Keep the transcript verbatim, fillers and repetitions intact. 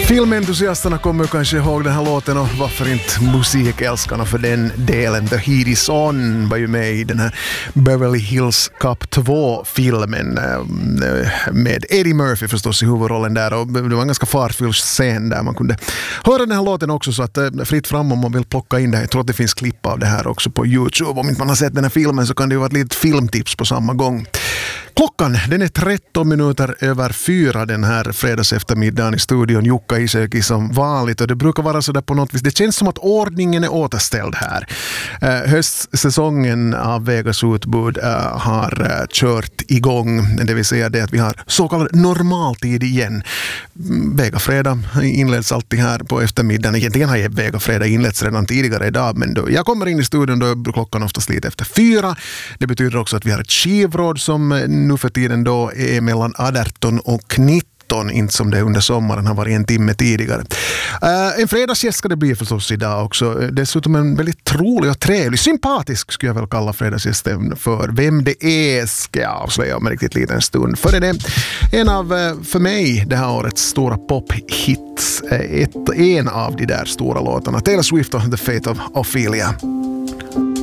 Filmentusiasterna kommer kanske ihåg den här låten och varför inte musikälskarna för den delen. The Heat Is On var ju med i den här Beverly Hills Cop två-filmen med Eddie Murphy förstås i huvudrollen där, och det var en ganska fartfylld scen där man kunde höra den här låten också, så att fritt fram om man vill plocka in det här. Jag tror att det finns klipp av det här också på YouTube. Om inte man har sett den här filmen så kan det ju vara ett litet filmtips på samma gång. Klockan, den är tretton minuter över fyra den här fredags eftermiddagen i studion. Jukka Isäki som vanligt, och det brukar vara så där på något vis. Det känns som att ordningen är återställd här. Eh, höstsäsongen av Vegas utbud eh, har eh, kört igång. Det vill säga det att vi har så kallad normaltid igen. Vegafredag inleds alltid här på eftermiddagen. Egentligen har jag Vegafredag inletts redan tidigare idag, men då jag kommer in i studion då är klockan oftast lite efter fyra. Det betyder också att vi har ett skivråd som nu för tiden då är mellan arton och nitton, inte som det under sommaren har varit en timme tidigare. Uh, en fredagsgäst ska det bli förstås idag också. Dessutom en väldigt trolig och trevlig, sympatisk skulle jag väl kalla fredagsgästen för. Vem det är ska jag avslöja om en riktigt liten stund. För det är en av, för mig, det här årets stora pop-hits. Ett, en av de där stora låtarna. Taylor Swift och The Fate of Ophelia.